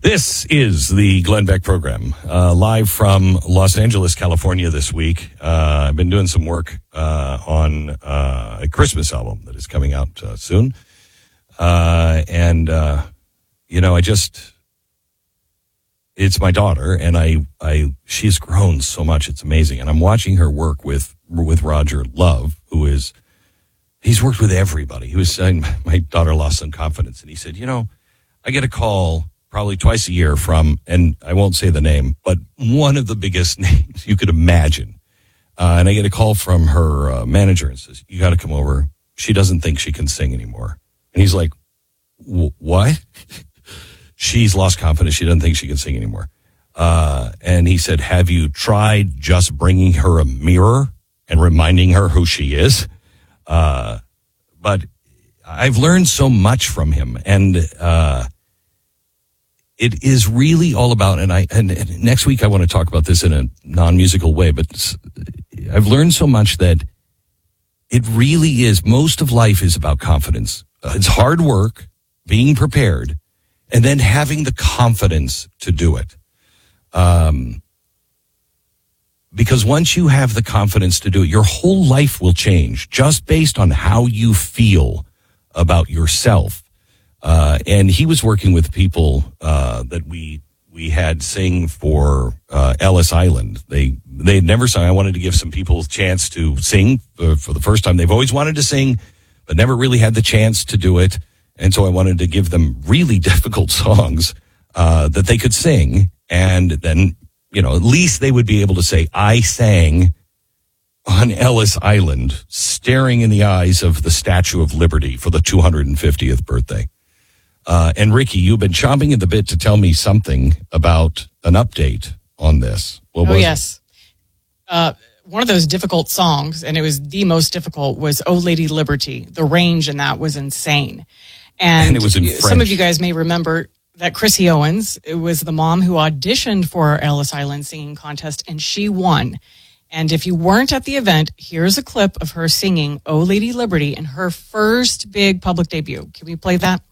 This is the Glenn Beck program, live from Los Angeles, California this week. I've been doing some work on a Christmas album that is coming out soon. It's my daughter, and she's grown so much. It's amazing. And I'm watching her work with Roger Love, he's worked with everybody. He was saying, my daughter lost some confidence, and he said, I get a call probably twice a year from, and I won't say the name, but one of the biggest names you could imagine. And I get a call from her manager and says, you got to come over. She doesn't think she can sing anymore. And he's like, what? She's lost confidence. She doesn't think she can sing anymore. And he said, have you tried just bringing her a mirror and reminding her who she is? But I've learned so much from him, and it is really all about, and next week I want to talk about this in a non-musical way, but I've learned so much that it really is, most of life is about confidence. It's hard work, being prepared, and then having the confidence to do it. Because once you have the confidence to do it, your whole life will change just based on how you feel about yourself. And he was working with people that we had sing for Ellis Island. They had never sung. I wanted to give some people a chance to sing for the first time. They've always wanted to sing, but never really had the chance to do it. And so I wanted to give them really difficult songs that they could sing. And then, at least they would be able to say, I sang on Ellis Island, staring in the eyes of the Statue of Liberty for the 250th birthday. And Ricky, you've been chomping at the bit to tell me something about an update on this. What was yes. One of those difficult songs, and it was the most difficult, was Oh Lady Liberty. The range in that was insane. And it was in French. Some of you guys may remember that Chrissy Owens, it was the mom who auditioned for our Ellis Island singing contest, and she won. And if you weren't at the event, here's a clip of her singing Oh Lady Liberty in her first big public debut. Can we play that?